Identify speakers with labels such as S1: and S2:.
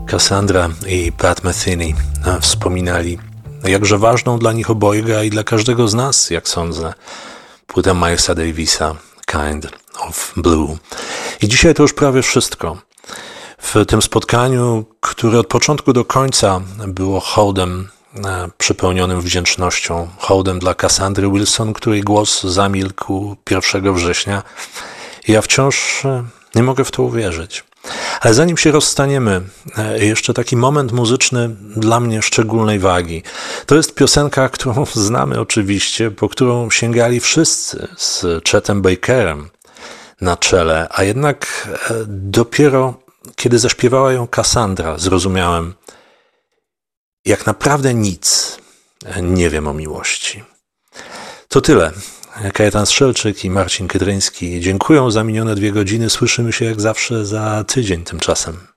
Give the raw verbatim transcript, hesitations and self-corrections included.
S1: Cassandra i Pat Metheny wspominali, jakże ważną dla nich obojga i dla każdego z nas, jak sądzę, płytę Milesa Davisa Kind of Blue. I dzisiaj to już prawie wszystko. W tym spotkaniu, które od początku do końca było hołdem przepełnionym wdzięcznością, hołdem dla Cassandry Wilson, której głos zamilkł pierwszego września, ja wciąż nie mogę w to uwierzyć. Ale zanim się rozstaniemy, jeszcze taki moment muzyczny dla mnie szczególnej wagi. To jest piosenka, którą znamy oczywiście, po którą sięgali wszyscy z Chetem Bakerem na czele, a jednak dopiero kiedy zaśpiewała ją Cassandra, zrozumiałem, jak naprawdę nic nie wiem o miłości. To tyle. Kajetan Strzelczyk i Marcin Kydryński dziękuję za minione dwie godziny. Słyszymy się jak zawsze za tydzień tymczasem.